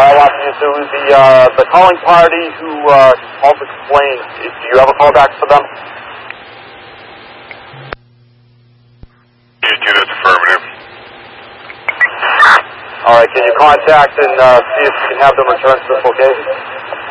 The calling party who called to complain, do you have a callback for them? Unit affirmative. All right, can you contact and see if you can have them return to this location?